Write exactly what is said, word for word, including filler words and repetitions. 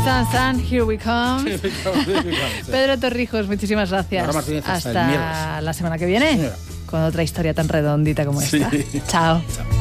Dance and Here We Come. Pedro Torrijos, muchísimas gracias. Martínez, hasta hasta el la semana que viene, Señora. con otra historia tan redondita como Sí. esta. Chao. Chao.